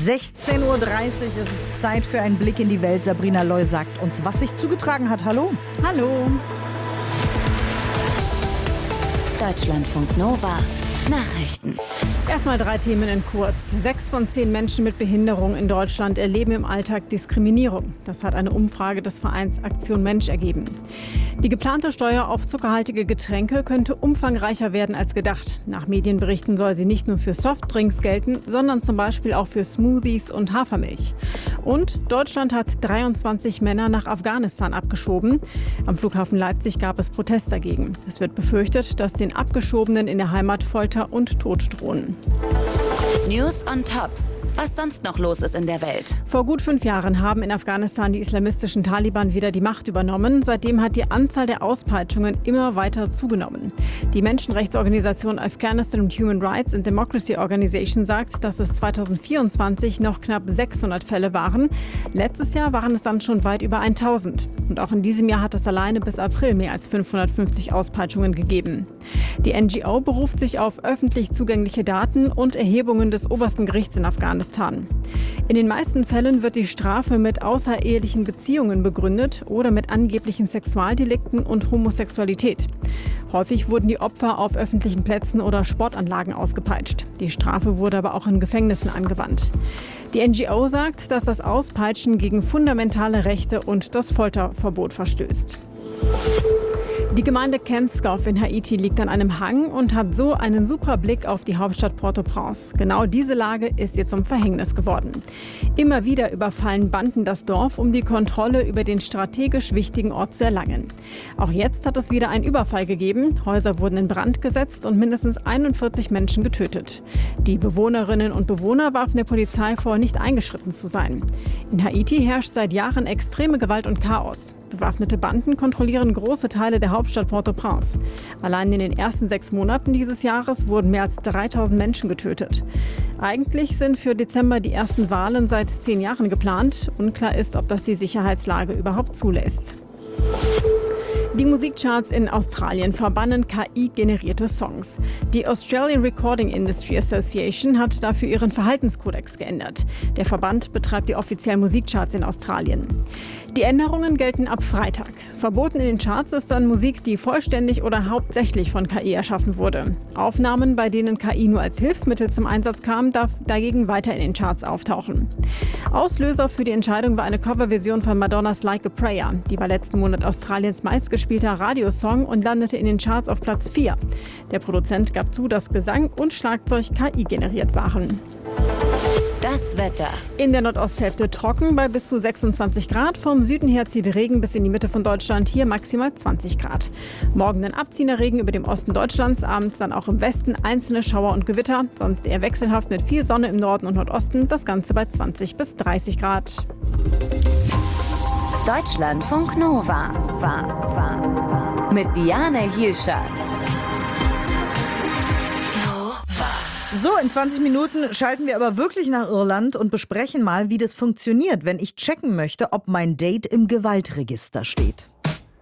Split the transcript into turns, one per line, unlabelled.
16:30 Uhr, es ist Zeit für einen Blick in die Welt. Sabrina Loy sagt uns, was sich zugetragen hat. Hallo.
Hallo.
Deutschlandfunk Nova. Nachrichten.
Erstmal 3 Themen in kurz. 6 von 10 Menschen mit Behinderung in Deutschland erleben im Alltag Diskriminierung. Das hat eine Umfrage des Vereins Aktion Mensch ergeben. Die geplante Steuer auf zuckerhaltige Getränke könnte umfangreicher werden als gedacht. Nach Medienberichten soll sie nicht nur für Softdrinks gelten, sondern zum Beispiel auch für Smoothies und Hafermilch. Und Deutschland hat 23 Männer nach Afghanistan abgeschoben. Am Flughafen Leipzig gab es Protest dagegen. Es wird befürchtet, dass den Abgeschobenen in der Heimat Folter und Tod drohen.
News on Top. Was sonst noch los ist in der Welt.
Vor gut 5 Jahren haben in Afghanistan die islamistischen Taliban wieder die Macht übernommen. Seitdem hat die Anzahl der Auspeitschungen immer weiter zugenommen. Die Menschenrechtsorganisation Afghanistan Human Rights and Democracy Organization sagt, dass es 2024 noch knapp 600 Fälle waren. Letztes Jahr waren es dann schon weit über 1000. Und auch in diesem Jahr hat es alleine bis April mehr als 550 Auspeitschungen gegeben. Die NGO beruft sich auf öffentlich zugängliche Daten und Erhebungen des obersten Gerichts in Afghanistan. In den meisten Fällen wird die Strafe mit außerehelichen Beziehungen begründet oder mit angeblichen Sexualdelikten und Homosexualität. Häufig wurden die Opfer auf öffentlichen Plätzen oder Sportanlagen ausgepeitscht. Die Strafe wurde aber auch in Gefängnissen angewandt. Die NGO sagt, dass das Auspeitschen gegen fundamentale Rechte und das Folterverbot verstößt. Die Gemeinde Kenskow in Haiti liegt an einem Hang und hat so einen super Blick auf die Hauptstadt Port-au-Prince. Genau diese Lage ist ihr zum Verhängnis geworden. Immer wieder überfallen Banden das Dorf, um die Kontrolle über den strategisch wichtigen Ort zu erlangen. Auch jetzt hat es wieder einen Überfall gegeben. Häuser wurden in Brand gesetzt und mindestens 41 Menschen getötet. Die Bewohnerinnen und Bewohner warfen der Polizei vor, nicht eingeschritten zu sein. In Haiti herrscht seit Jahren extreme Gewalt und Chaos. Bewaffnete Banden kontrollieren große Teile der Hauptstadt Port-au-Prince. Allein in den ersten 6 Monaten dieses Jahres wurden mehr als 3000 Menschen getötet. Eigentlich sind für Dezember die ersten Wahlen seit 10 Jahren geplant. Unklar ist, ob das die Sicherheitslage überhaupt zulässt. Die Musikcharts in Australien verbannen KI-generierte Songs. Die Australian Recording Industry Association hat dafür ihren Verhaltenskodex geändert. Der Verband betreibt die offiziellen Musikcharts in Australien. Die Änderungen gelten ab Freitag. Verboten in den Charts ist dann Musik, die vollständig oder hauptsächlich von KI erschaffen wurde. Aufnahmen, bei denen KI nur als Hilfsmittel zum Einsatz kam, darf dagegen weiter in den Charts auftauchen. Auslöser für die Entscheidung war eine Coverversion von Madonnas Like a Prayer. Die war letzten Monat Australiens meistgespielter Radiosong und landete in den Charts auf Platz 4. Der Produzent gab zu, dass Gesang und Schlagzeug KI generiert waren.
Das Wetter.
In der Nordosthälfte trocken bei bis zu 26 Grad. Vom Süden her zieht Regen bis in die Mitte von Deutschland, hier maximal 20 Grad. Morgen dann abziehender Regen über dem Osten Deutschlands, abends dann auch im Westen einzelne Schauer und Gewitter. Sonst eher wechselhaft mit viel Sonne im Norden und Nordosten, das Ganze bei 20 bis 30 Grad.
Deutschlandfunk Nova. Mit Diane Hielscher.
So, in 20 Minuten schalten wir aber wirklich nach Irland und besprechen mal, wie das funktioniert, wenn ich checken möchte, ob mein Date im Gewaltregister steht.